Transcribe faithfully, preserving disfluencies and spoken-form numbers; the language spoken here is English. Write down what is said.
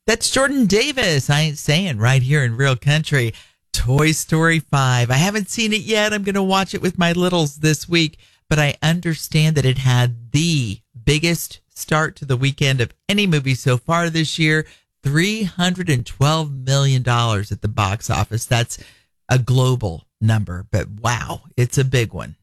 That's Jordan Davis. I ain't saying right here in Real Country. Toy Story five. I haven't seen it yet. I'm going to watch it with my littles this week, but I understand that it had the biggest start to the weekend of any movie so far this year. three hundred twelve million dollars at the box office. That's a global number, but wow, it's a big one.